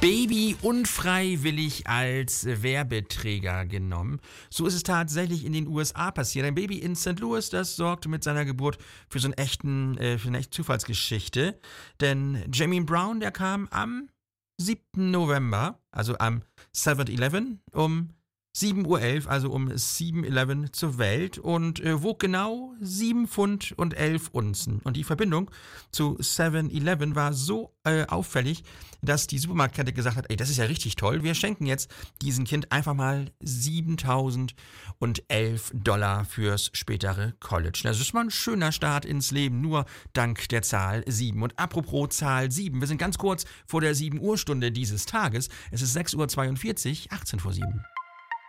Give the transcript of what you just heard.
Baby unfreiwillig als Werbeträger genommen. So ist es tatsächlich in den USA passiert. Ein Baby in St. Louis, das sorgte mit seiner Geburt für für eine echte Zufallsgeschichte. Denn Jamie Brown, der kam am 7. November, also am 7-11, um 7:11 Uhr, also um 7-11 zur Welt und wog genau 7 Pfund und 11 Unzen. Und die Verbindung zu 7-11 war so auffällig, dass die Supermarktkette gesagt hat, ey, das ist ja richtig toll, wir schenken jetzt diesem Kind einfach mal $7.011 fürs spätere College. Das ist mal ein schöner Start ins Leben, nur dank der Zahl 7. Und apropos Zahl 7, wir sind ganz kurz vor der 7 Uhr Stunde dieses Tages. Es ist 6:42 Uhr, 18 vor 7.